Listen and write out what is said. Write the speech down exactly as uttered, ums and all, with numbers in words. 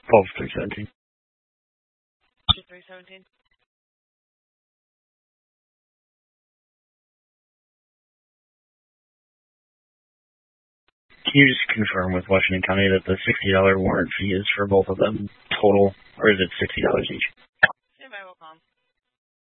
Both three seventeen. three seventeen. Can you just confirm with Washington County that the sixty dollar warrant fee is for both of them total, or is it sixty dollars each?